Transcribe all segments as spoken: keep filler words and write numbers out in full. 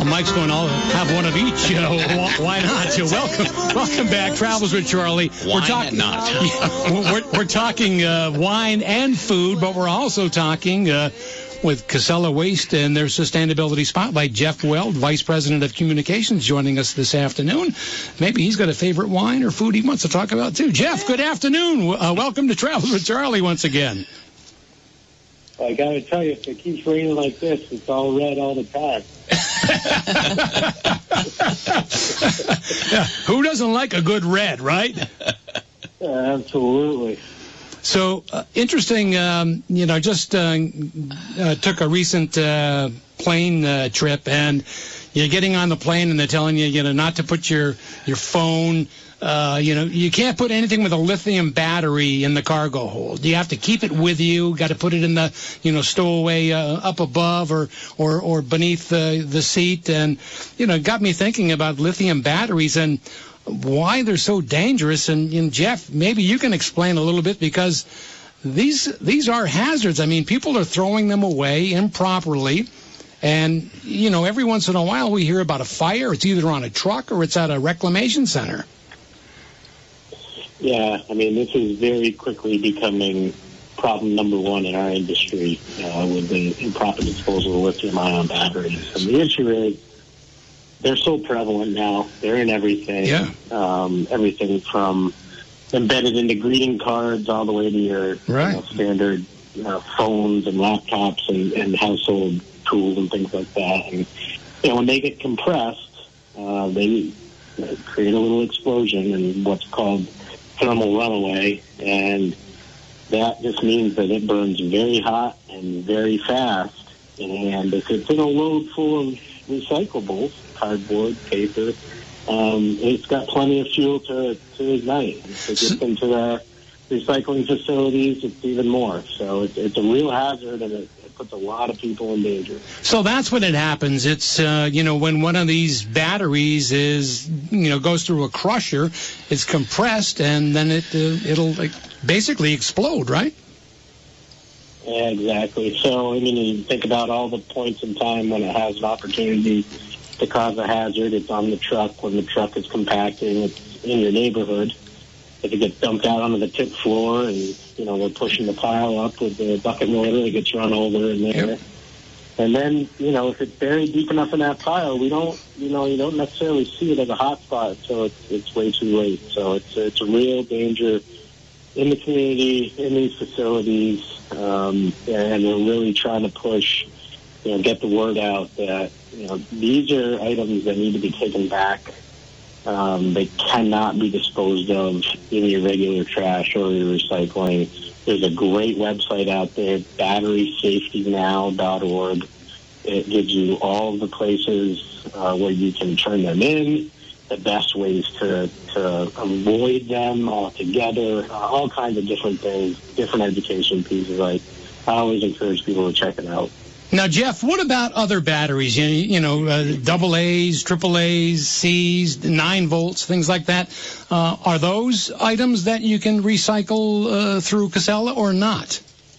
Well, Mike's going, I'll have one of each. You know, why not? So welcome, welcome back, Travels with Charlie. Why we're talking, not? Yeah, we're, we're talking uh, wine and food, but we're also talking uh, with Casella Waste and their Sustainability Spotlight. Jeff Weld, Vice President of Communications, joining us this afternoon. Maybe he's got a favorite wine or food he wants to talk about, too. Jeff, good afternoon. Uh, welcome to Travels with Charlie once again. I got to tell you, if it keeps raining like this, it's all red all the time. Who doesn't like a good red, right? Uh, absolutely. So, uh, interesting, um, you know, just uh, uh, took a recent uh, plane uh, trip, and you're getting on the plane, and they're telling you, you know, not to put your, your phone, uh, you know, you can't put anything with a lithium battery in the cargo hold. You have to keep it with you, got to put it in the, you know, stowaway uh, up above or, or, or beneath the, the seat. And, you know, it got me thinking about lithium batteries and why they're so dangerous. And, and Jeff, maybe you can explain a little bit, because these these are hazards. I mean, people are throwing them away improperly. And, you know, every once in a while we hear about a fire. It's either on a truck or it's at a reclamation center. Yeah, I mean, this is very quickly becoming problem number one in our industry uh, with the improper disposal of lithium-ion batteries. And the issue is, they're so prevalent now. They're in everything. Yeah. Um, everything from embedded into greeting cards all the way to your right. you know, standard uh, phones and laptops and, and household tools and things like that. And you know, when they get compressed, uh, they uh, create a little explosion and what's called thermal runaway. And that just means that it burns very hot and very fast. And if it's in a load full of recyclables, cardboard, paper, um, it's got plenty of fuel to, to ignite. If it gets into the recycling facilities, it's even more. So it's, it's a real hazard, and it, it puts a lot of people in danger. So that's when it happens. It's, uh, you know, when one of these batteries is, you know, goes through a crusher, it's compressed, and then it, uh, it'll like, basically explode, right? Yeah, exactly. So, I mean, you think about all the points in time when it has an opportunity to cause a hazard. It's on the truck when the truck is compacting. It's in your neighborhood. If it gets dumped out onto the tip floor and, you know, they're pushing the pile up with the bucket loader, it gets run over in there. Yep. And then, you know, if it's buried deep enough in that pile, we don't, you know, you don't necessarily see it as a hot spot, so it's, it's way too late. So it's, it's a real danger in the community, in these facilities, um, and we're really trying to push, you know, get the word out that, you know, these are items that need to be taken back. Um, they cannot be disposed of in your regular trash or your recycling. There's a great website out there, battery safety now dot org. It gives you all of the places uh, where you can turn them in, the best ways to, to avoid them altogether, uh, all kinds of different things, different education pieces. Like, I always encourage people to check it out. Now, Jeff, what about other batteries? You, you know, uh, double A's, triple A's, C's, nine volts, things like that. Uh, are those items that you can recycle uh, through Casella or not?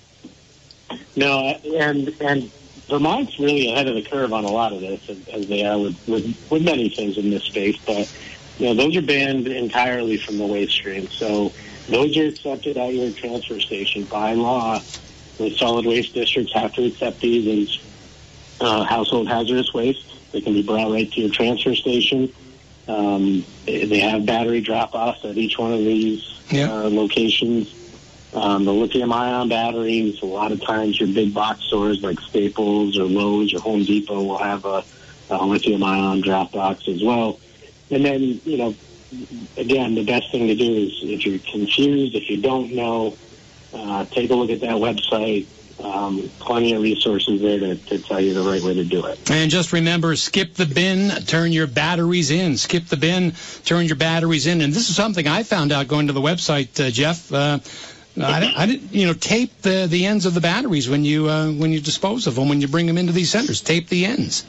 No, and and Vermont's really ahead of the curve on a lot of this, as, as they are with, with, with many things in this space. But, you know, those are banned entirely from the waste stream. So those are accepted at your transfer station by law. The solid waste districts have to accept these as uh, household hazardous waste. They can be brought right to your transfer station. Um, they, they have battery drop-offs at each one of these yeah. uh, locations. Um, the lithium-ion batteries, a lot of times your big box stores like Staples or Lowe's or Home Depot will have a, a lithium-ion drop box as well. And then, you know, again, the best thing to do is if you're confused, if you don't know, Uh, take a look at that website. Um, plenty of resources there to, to tell you the right way to do it. And just remember, skip the bin, turn your batteries in. Skip the bin, turn your batteries in. And this is something I found out going to the website, uh, Jeff. Uh, I, I didn't, you know, tape the, the ends of the batteries when you uh, when you dispose of them, when you bring them into these centers. Tape the ends.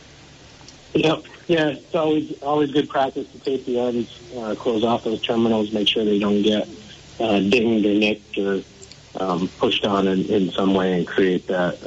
Yep. Yeah, it's always always good practice to tape the ends, uh, close off those terminals, make sure they don't get Uh, dinged or nicked or um, pushed on in, in some way and create that uh,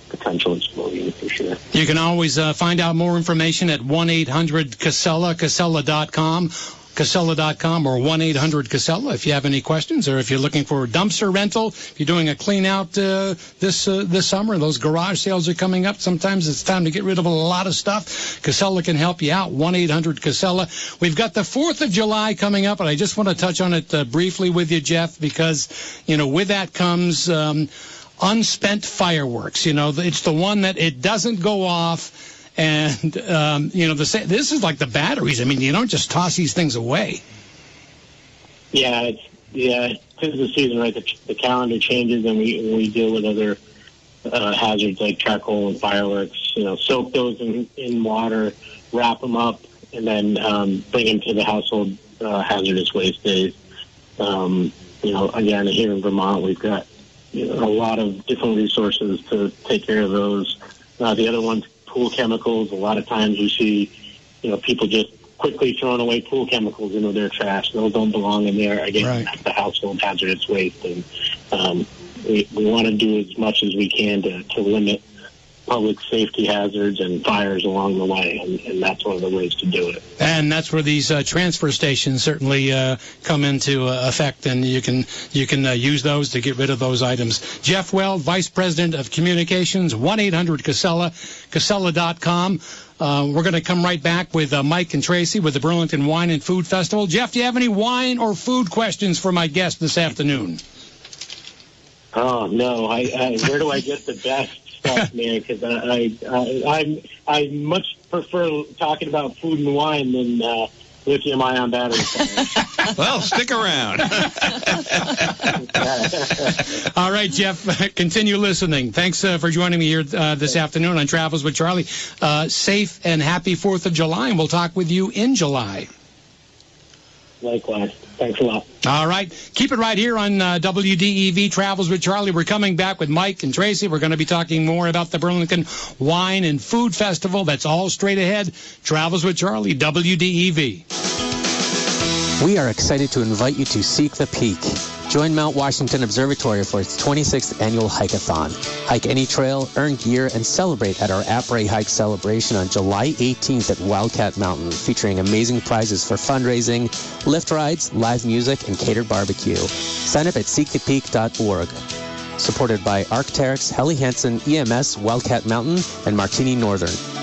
potential explosion for sure. You can always uh, find out more information at one eight hundred Casella, Casella dot com. Casella dot com or one eight hundred Casella if you have any questions, or if you're looking for a dumpster rental, if you're doing a clean out uh, this uh, this summer, those garage sales are coming up. Sometimes it's time to get rid of a lot of stuff. Casella can help you out. one eight hundred Casella. We've got the fourth of July coming up, and I just want to touch on it uh, briefly with you, Jeff, because, you know, with that comes um, unspent fireworks. You know, it's the one that it doesn't go off. And, um, you know, the, this is like the batteries. I mean, you don't just toss these things away. Yeah, it's, yeah, it's the season, right? The, the calendar changes, and we we deal with other uh, hazards like charcoal and fireworks. You know, soak those in, in water, wrap them up, and then um, bring them to the household uh, hazardous waste days. Um, you know, again, here in Vermont, we've got you know, a lot of different resources to take care of those. Uh, the other ones, pool chemicals. A lot of times we see, you know, people just quickly throwing away pool chemicals into their trash. Those don't belong in there. Again, right. That's the household hazardous waste. And um, we, we want to do as much as we can to, to limit public safety hazards and fires along the way, and, and that's one of the ways to do it. And that's where these uh, transfer stations certainly uh, come into uh, effect, and you can you can uh, use those to get rid of those items. Jeff Weld, Vice President of Communications, one eight hundred Casella, Casella dot com. Uh, we're going to come right back with uh, Mike and Tracy with the Burlington Wine and Food Festival. Jeff, do you have any wine or food questions for my guest this afternoon? Oh, no. I, I where do I get the best stuff, man? Because I, I, I, I much prefer talking about food and wine than uh, lithium-ion batteries. Well, stick around. All right, Jeff, continue listening. Thanks uh, for joining me here uh, this afternoon on Travels with Charlie. Uh, safe and happy fourth of July, and we'll talk with you in July. Likewise. Thanks a lot. All right. Keep it right here on uh, W D E V Travels with Charlie. We're coming back with Mike and Tracy. We're going to be talking more about the Burlington Wine and Food Festival. That's all straight ahead. Travels with Charlie, W D E V. We are excited to invite you to Seek the Peak. Join Mount Washington Observatory for its twenty-sixth annual hike-a-thon. Hike any trail, earn gear, and celebrate at our Après Hike celebration on July eighteenth at Wildcat Mountain, featuring amazing prizes for fundraising, lift rides, live music, and catered barbecue. Sign up at seek the peak dot org. Supported by Arc'teryx, Helly Hansen, E M S, Wildcat Mountain, and Martini Northern.